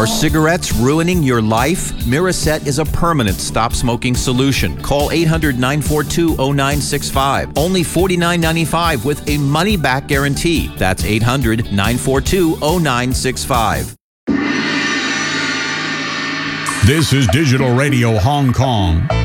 Are cigarettes ruining your life? Miraset is a permanent stop-smoking solution. Call 800-942-0965. Only $49.95 with a money-back guarantee. That's 800-942-0965. This is Digital Radio Hong Kong.